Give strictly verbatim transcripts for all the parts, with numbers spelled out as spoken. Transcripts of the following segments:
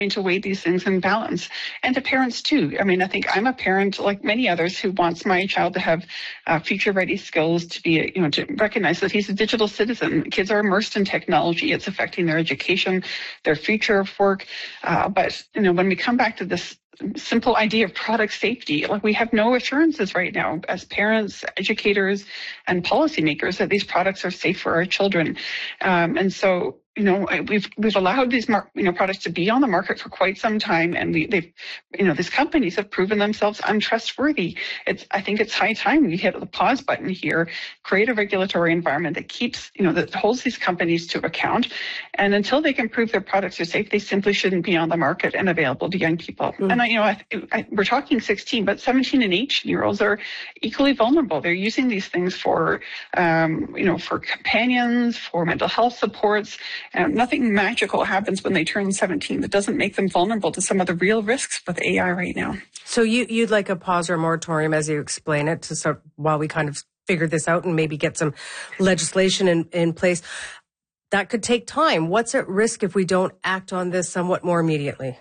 to weigh these things in balance, and to parents too. I mean, I think I'm a parent like many others who wants my child to have uh, future-ready skills, to be, you know, to recognize that he's a digital citizen. Kids are immersed in technology; it's affecting their education, their future of work. Uh, but you know, when we come back to this simple idea of product safety, like we have no assurances right now as parents, educators, and policymakers that these products are safe for our children, um, and so. You know, we've we've allowed these mar- you know products to be on the market for quite some time, and we they've you know these companies have proven themselves untrustworthy. It's I think it's high time we hit the pause button here, create a regulatory environment that keeps you know that holds these companies to account, and until they can prove their products are safe, they simply shouldn't be on the market and available to young people. Mm. And I, you know, I, I, we're talking sixteen, but seventeen and eighteen year olds are equally vulnerable. They're using these things for um, you know for companions, for mental health supports. And nothing magical happens when they turn seventeen that doesn't make them vulnerable to some of the real risks with A I right now. So you, you'd like a pause or a moratorium as you explain it to sort while we kind of figure this out and maybe get some legislation in, in place. That could take time. What's at risk if we don't act on this somewhat more immediately?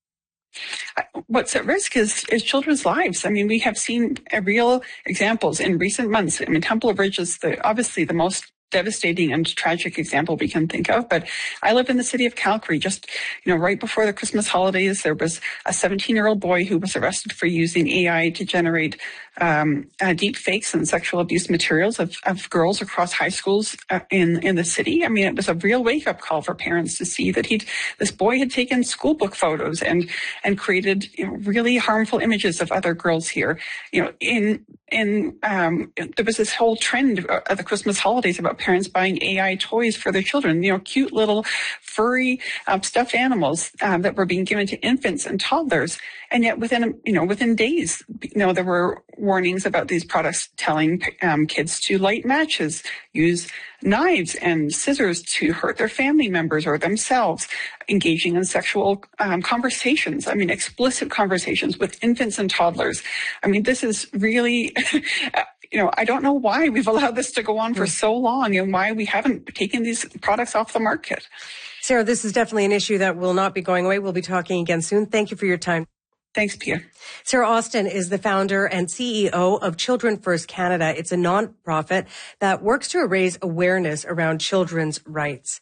What's at risk is, is children's lives. I mean, we have seen real examples in recent months. I mean, Temple Bridge is the, obviously the most devastating and tragic example we can think of. But I live in the city of Calgary. Just, you know, right before the Christmas holidays, there was a seventeen-year-old boy who was arrested for using A I to generate um, uh, deep fakes and sexual abuse materials of, of girls across high schools uh, in, in the city. I mean, it was a real wake-up call for parents to see that he'd, this boy had taken school book photos and, and created, you know, really harmful images of other girls here. You know, in, in, um, there was this whole trend at the Christmas holidays about parents buying A I toys for their children, you know, cute little furry um, stuffed animals um, that were being given to infants and toddlers. And yet within, you know, within days, you know, there were warnings about these products telling um, kids to light matches, use knives and scissors to hurt their family members or themselves, engaging in sexual um, conversations. I mean, explicit conversations with infants and toddlers. I mean, this is really, you know, I don't know why we've allowed this to go on for so long and why we haven't taken these products off the market. Sarah, this is definitely an issue that will not be going away. We'll be talking again soon. Thank you for your time. Thanks, Pia. Sarah Austin is the founder and C E O of Children First Canada. It's a nonprofit that works to raise awareness around children's rights.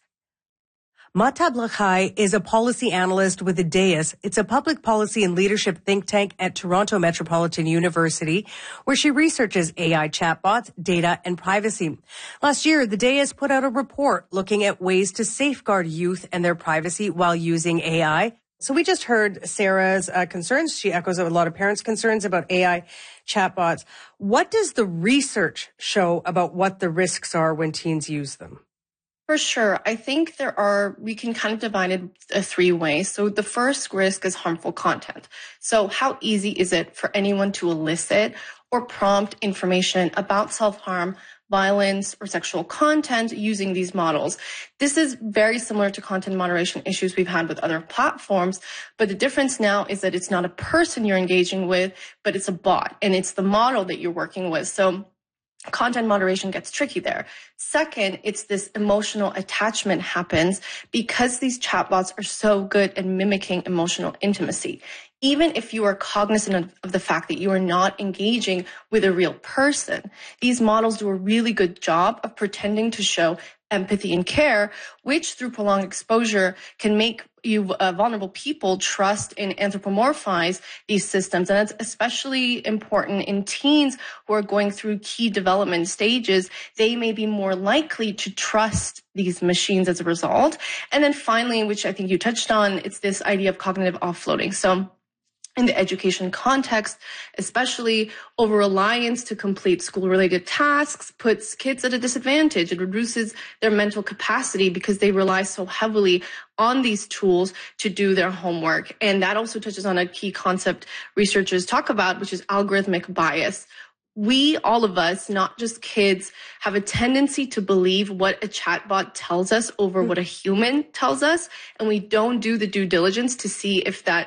Mahtab Lakhai is a policy analyst with Ideas. It's a public policy and leadership think tank at Toronto Metropolitan University, where she researches A I chatbots, data, and privacy. Last year, the Ideas put out a report looking at ways to safeguard youth and their privacy while using A I. So we just heard Sarah's uh, concerns. She echoes a lot of parents' concerns about A I chatbots. What does the research show about what the risks are when teens use them? For sure. I think there are, we can kind of divide it uh, three ways. So the first risk is harmful content. So how easy is it for anyone to elicit or prompt information about self-harm, violence, or sexual content using these models? This is very similar to content moderation issues we've had with other platforms, but the difference now is that it's not a person you're engaging with, but it's a bot, and it's the model that you're working with. So content moderation gets tricky there. Second, it's this emotional attachment happens because these chatbots are so good at mimicking emotional intimacy. Even if you are cognizant of, of the fact that you are not engaging with a real person, these models do a really good job of pretending to show empathy and care, which through prolonged exposure can make you uh, vulnerable people trust and anthropomorphize these systems. And that's especially important in teens who are going through key development stages. They may be more likely to trust these machines as a result. And then finally, which I think you touched on, it's this idea of cognitive offloading. So in the education context, especially over-reliance to complete school-related tasks puts kids at a disadvantage. It reduces their mental capacity because they rely so heavily on these tools to do their homework. And that also touches on a key concept researchers talk about, which is algorithmic bias. We, all of us, not just kids, have a tendency to believe what a chatbot tells us over what a human tells us, and we don't do the due diligence to see if that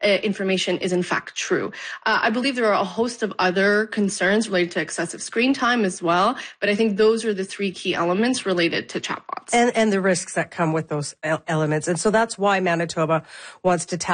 uh, information is in fact true. Uh, I believe there are a host of other concerns related to excessive screen time as well, but I think those are the three key elements related to chatbots. And, and the risks that come with those elements. And so that's why Manitoba wants to tap